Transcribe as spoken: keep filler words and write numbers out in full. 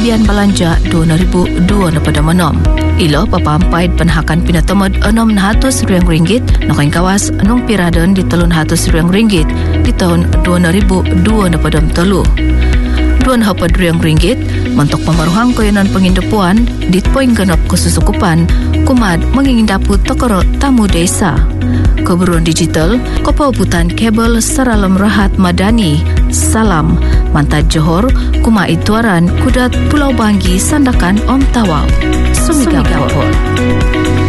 bian belanja dua ribu dua pada menom. Ilo papampai penhakan pinatomod enam ratus ribu ringgit nokain kawas enong piradan di telun ratus ribu ringgit di tahun dua ribu dua pada telu. Dua hapad ribu ringgit mentok pemaruhang koyonan pengindepuan di poin genap kesusukupan kumad mengindapu tokoro tamu desa. Keburuan digital, kopauputan kabel Saralam Rahat Madani, Salam, Mantad Johor, Kuma Ituaran, Kudat Pulau Banggi, Sandakan Om Tawau. Sumigapur.